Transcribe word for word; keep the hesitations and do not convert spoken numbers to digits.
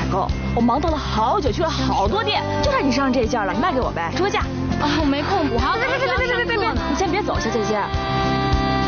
购，我忙活了好久，去了好多店，就差你身上这一件了，你卖给我呗，出个价。 啊，我没空，我还要别别别别别别别！你先别走，小姐姐，